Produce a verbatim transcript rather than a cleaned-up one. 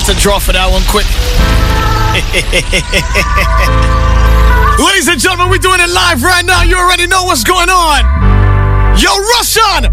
have to draw for that one quick. Ladies and gentlemen, we're doing it live right now. You already know what's going on. Yo, Russian,